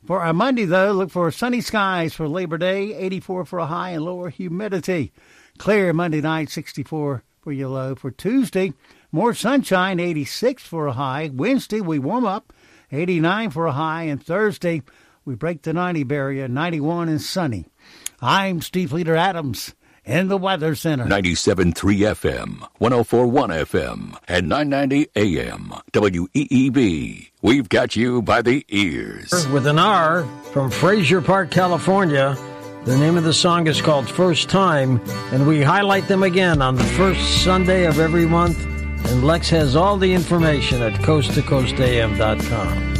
For our Monday, though, look for sunny skies for Labor Day, 84 for a high and lower humidity. Clear Monday night, 64 for your low. For Tuesday, more sunshine, 86 for a high. Wednesday, we warm up, 89 for a high. And Thursday, we break the 90 barrier, 91 and sunny. I'm Steve Leader Adams in the Weather Center. 97.3 FM, 104.1 FM, and 990 AM. WEEB. We've got you by the ears. With an R from Frazier Park, California. The name of the song is called First Time, and we highlight them again on the first Sunday of every month. And Lex has all the information at coasttocoastam.com.